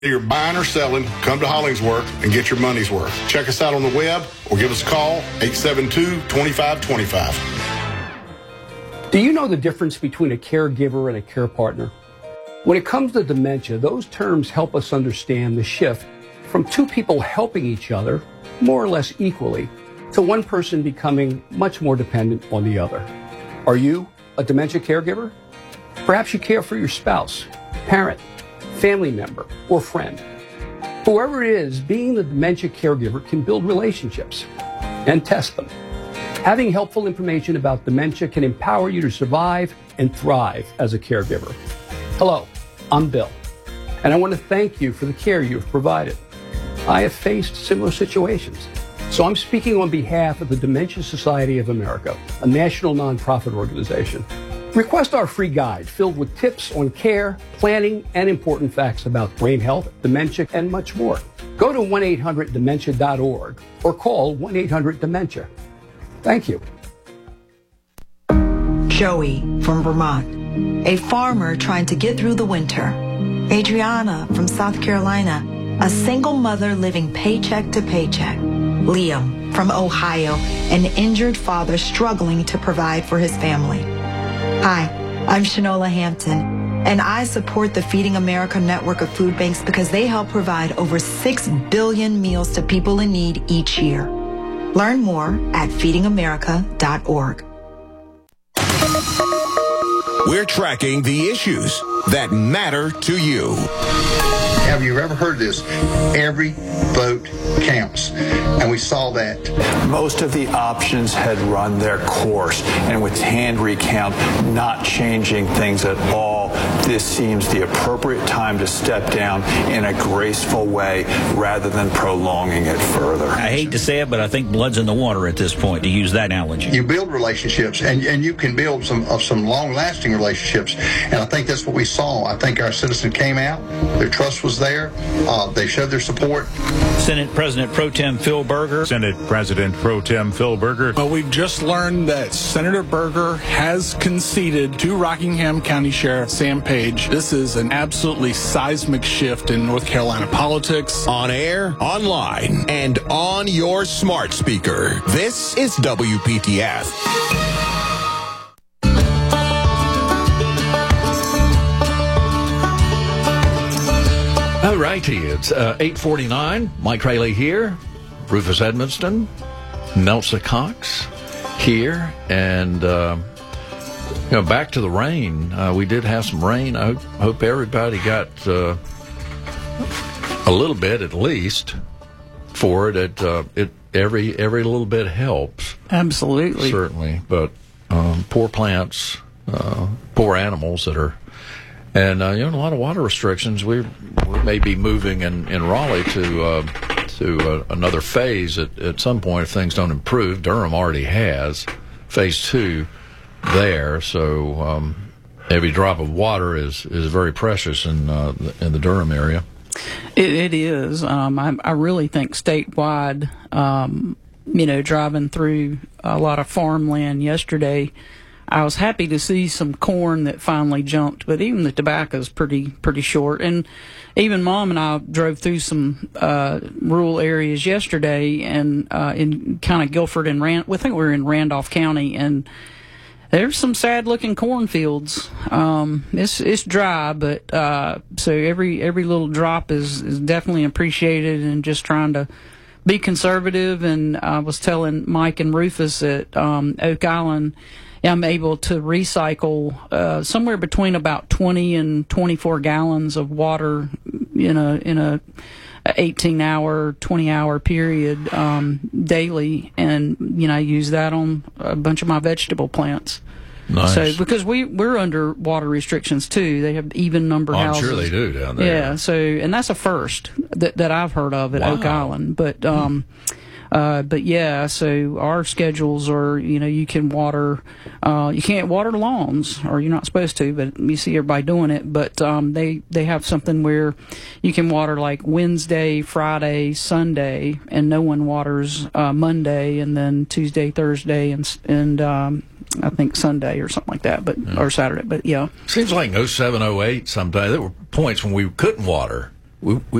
You're buying or selling, come to Hollingsworth and get your money's worth. Check us out on the web or give us a call, 872-2525. Do you know the difference between a caregiver and a care partner? When it comes to dementia, those terms help us understand the shift from two people helping each other, more or less equally, to one person becoming much more dependent on the other. Are you a dementia caregiver? Perhaps you care for your spouse, parent, family member, or friend. Whoever it is, being the dementia caregiver can build relationships and test them. Having helpful information about dementia can empower you to survive and thrive as a caregiver. Hello, I'm Bill, and I want to thank you for the care you have provided. I have faced similar situations, so I'm speaking on behalf of the Dementia Society of America, a national nonprofit organization. Request our free guide filled with tips on care, planning, and important facts about brain health, dementia, and much more. Go to 1-800-DEMENTIA.org or call 1-800-DEMENTIA. Thank you. Joey from Vermont, a farmer trying to get through the winter. Adriana from South Carolina, a single mother living paycheck to paycheck. Liam from Ohio, an injured father struggling to provide for his family. Hi, I'm Shanola Hampton, and I support the Feeding America network of food banks because they help provide over 6 billion meals to people in need each year. Learn more at feedingamerica.org. We're tracking the issues that matter to you. Have you ever heard this? Every vote counts. And we saw that. Most of the options had run their course. And with hand recount not changing things at all, this seems the appropriate time to step down in a graceful way rather than prolonging it further. I hate to say it, but I think blood's in the water at this point, to use that analogy. You build relationships, and you can build some long-lasting relationships. And I think that's what we saw. I think our citizens came out. Their trust was there. They showed their support. Senate President Pro Tem Phil Berger. Senate President Pro Tem Phil Berger. Well, we've just learned that Senator Berger has conceded to Rockingham County Sheriff Sam Page. This is an absolutely seismic shift in North Carolina politics. On air, online, and on your smart speaker. This is WPTF. All righty, it's 8:49. Mike Rayleigh here, Rufus Edmonston, Nelsa Cox here, and back to the rain. We did have some rain. I hope everybody got a little bit at least for it. Every little bit helps. Absolutely, certainly. But poor plants, poor animals that are. And a lot of water restrictions. We may be moving in Raleigh to another phase at some point if things don't improve. Durham already has phase 2 there, so every drop of water is very precious in the Durham area. It is. I really think statewide, driving through a lot of farmland yesterday, I was happy to see some corn that finally jumped, but even the tobacco's pretty short. And even Mom and I drove through some rural areas yesterday, and in kind of Guilford and I think we were in Randolph County, and there's some sad-looking cornfields. It's dry, but so every little drop is definitely appreciated, and just trying to be conservative. And I was telling Mike and Rufus at Oak Island, I'm able to recycle somewhere between about 20 and 24 gallons of water in a 18-hour, 20-hour period daily, and I use that on a bunch of my vegetable plants. Nice. So because we're under water restrictions too, they have even number houses. I'm sure they do down there. Yeah. So and that's a first that I've heard of at Oak Island, but yeah, so our schedules are, you can water, you can't water lawns, or you're not supposed to, but you see everybody doing it. But they have something where you can water like Wednesday, Friday, Sunday, and no one waters Monday, and then Tuesday, Thursday, and I think Sunday or something like that, or Saturday. But yeah, seems like 07, 08 sometimes there were points when we couldn't water. we